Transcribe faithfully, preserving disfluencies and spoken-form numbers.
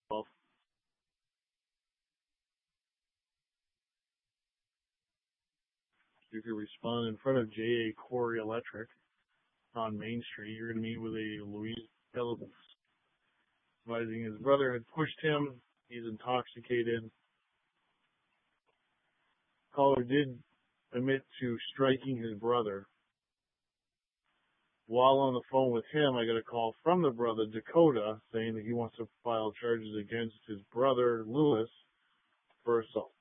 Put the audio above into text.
twelve. You can respond in front of J A Quarry Electric on Main Street. You're going to meet with a Louise Phillips, advising his brother had pushed him. He's intoxicated. Caller did admit to striking his brother. While on the phone with him, I got a call from the brother, Dakota, saying that he wants to file charges against his brother, Lewis, for assault.